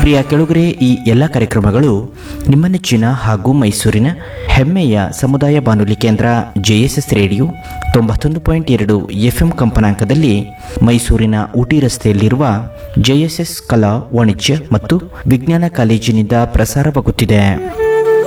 ಪ್ರಿಯ ಕೆಳಗರೆ, ಈ ಎಲ್ಲ ಕಾರ್ಯಕ್ರಮಗಳು ನಿಮ್ಮ ನೆಚ್ಚಿನ ಹಾಗೂ ಮೈಸೂರಿನ ಹೆಮ್ಮೆಯ ಸಮುದಾಯ ಬಾನುಲಿ ಕೇಂದ್ರ JSS ರೇಡಿಯೋ 91.2 FM ಕಂಪನಾಂಕದಲ್ಲಿ ಮೈಸೂರಿನ ಊಟಿ ರಸ್ತೆಯಲ್ಲಿರುವ JSS ಕಲಾ ವಾಣಿಜ್ಯ ಮತ್ತು ವಿಜ್ಞಾನ ಕಾಲೇಜಿನಿಂದ ಪ್ರಸಾರವಾಗುತ್ತಿದೆ.